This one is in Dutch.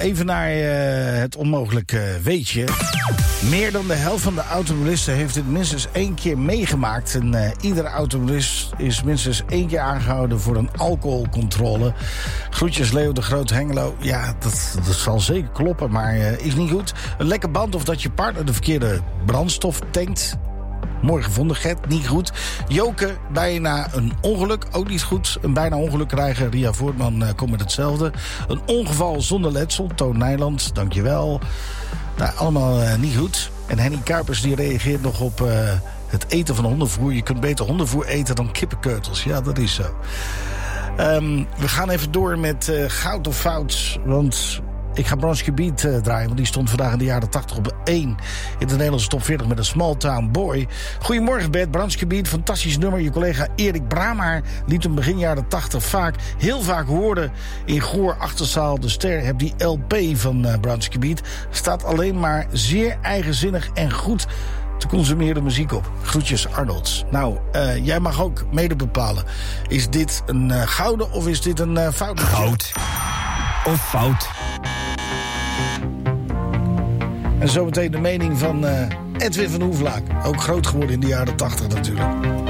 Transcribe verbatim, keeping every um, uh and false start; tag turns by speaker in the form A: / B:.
A: even naar uh, het onmogelijke weetje. Meer dan de helft van de automobilisten heeft dit minstens één keer meegemaakt. En uh, iedere automobilist is minstens één keer aangehouden voor een alcoholcontrole. Groetjes Leo de Groot Hengelo. Ja, dat, dat zal zeker kloppen, maar uh, is niet goed. Een lekke band of dat je partner de verkeerde brandstof tankt. Mooi gevonden, Gert. Niet goed. Joke, bijna een ongeluk. Ook niet goed. Een bijna ongeluk krijgen. Ria Voortman uh, komt met hetzelfde. Een ongeval zonder letsel. Toon Nijland, dankjewel. Nou, allemaal uh, niet goed. En Henny Kuipers die reageert nog op uh, het eten van hondenvoer. Je kunt beter hondenvoer eten dan kippenkeutels. Ja, dat is zo. Um, we gaan even door met uh, goud of fout. Want ik ga Bronski Beat uh, draaien, want die stond vandaag in de jaren tachtig op één in de Nederlandse top veertig met een Small Town Boy. Goedemorgen Bert, Bronski Beat, fantastisch nummer. Je collega Erik Bramaar liet hem begin jaren tachtig vaak, heel vaak horen in Goor, Achterzaal, De Ster. Heb die L P van uh, Bronski Beat. Staat alleen maar zeer eigenzinnig en goed te consumeren muziek op. Groetjes Arnold. Nou, uh, jij mag ook mede bepalen. Is dit een uh, gouden of is dit een uh, fout?
B: Goud of fout.
A: En zometeen de mening van uh, Edwin van Hoeflaak. Ook groot geworden in de jaren tachtig natuurlijk.